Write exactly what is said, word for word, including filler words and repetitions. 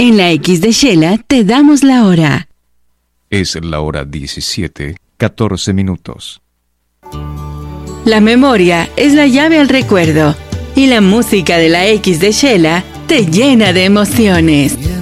En la X de Shela te damos la hora. Es la hora diecisiete, catorce minutos. La memoria es la llave al recuerdo y la música de la X de Shela te llena de emociones.